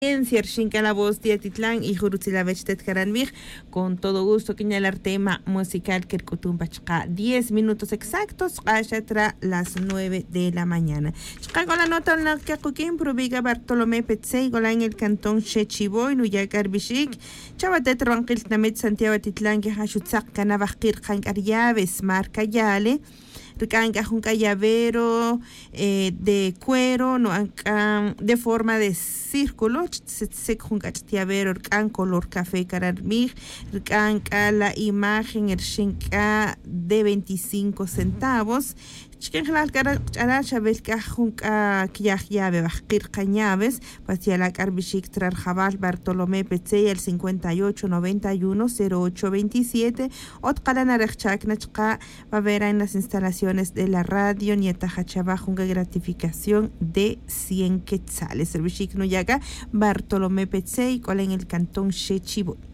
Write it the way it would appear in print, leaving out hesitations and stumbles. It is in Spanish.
Cierchinca la voz de Atitlán y Jurutzilavech Tetkaranmij, con todo gusto señalar tema musical que 10 minutos exactos hasta las 9 de la mañana. Con la nota en la que Joaquín Proviga Bartolomé Petzey, gola en el cantón Chechiboy, Nuyacar Bishik, Chavatet Ronquil Namet Santiago Atitlán, que Hashutzak Canabajir Hankaryaves, Marca Yale. Ricanca un llavero de cuero, no de forma de círculo, se junca llavero color café cararmig, ricanca la imagen el shinka de 25 centavos. Chicken halal cara chabel junca llave bajir cañaves, hacia la carbishik trar jabal Bartolomé Petzey el 58 91 08 27, otqalana rechak nachka va a ver en las instalaciones de la radio Nieta Hachaba junca gratificación de 100 quetzales. El bishik no llega Bartolomé Petzey, cola en el cantón Chechiboy.